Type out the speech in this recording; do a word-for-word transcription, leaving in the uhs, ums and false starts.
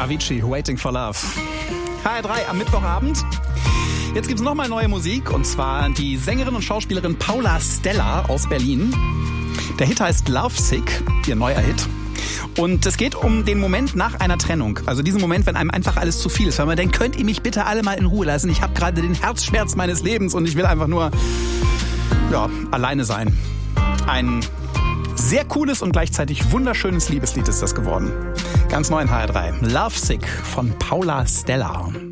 Avicii, Waiting for Love. H R drei am Mittwochabend. Jetzt gibt's nochmal neue Musik, und zwar die Sängerin und Schauspielerin Paula Stella aus Berlin. Der Hit heißt Lovesick, ihr neuer Hit. Und es geht um den Moment nach einer Trennung. Also diesen Moment, wenn einem einfach alles zu viel ist. Weil man denkt, könnt ihr mich bitte alle mal in Ruhe lassen? Ich habe gerade den Herzschmerz meines Lebens und ich will einfach nur ja, alleine sein. Ein sehr cooles und gleichzeitig wunderschönes Liebeslied ist das geworden. Ganz neu in H R drei. Lovesick von Paula Stella.